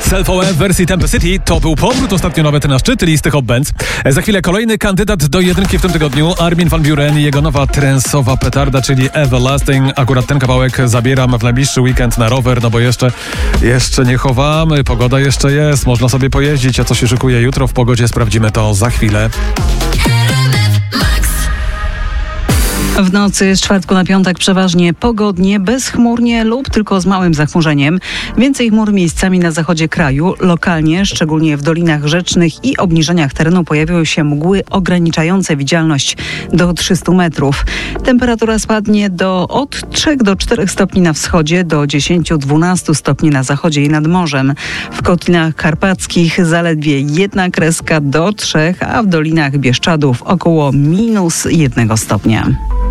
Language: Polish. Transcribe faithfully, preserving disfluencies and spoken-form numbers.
Self O E w wersji Tempe City to był powrót ostatnio nawet na szczyt listy Hot Bands. Za chwilę kolejny kandydat do jedynki w tym tygodniu, Armin van Buuren i jego nowa trensowa petarda, czyli Everlasting. Akurat ten kawałek zabieram w najbliższy weekend na rower, no bo jeszcze, jeszcze nie chowamy, pogoda jeszcze jest, można sobie pojeździć, a co się szykuje jutro w pogodzie, sprawdzimy to za chwilę. W nocy z czwartku na piątek przeważnie pogodnie, bezchmurnie lub tylko z małym zachmurzeniem. Więcej chmur miejscami na zachodzie kraju. Lokalnie, szczególnie w dolinach rzecznych i obniżeniach terenu pojawiły się mgły ograniczające widzialność do trzystu metrów. Temperatura spadnie do od trzech do czterech stopni na wschodzie, do dziesięć do dwunastu stopni na zachodzie i nad morzem. W Kotlinach Karpackich zaledwie jedna kreska do trzech, a w Dolinach Bieszczadów około minus jednego stopnia.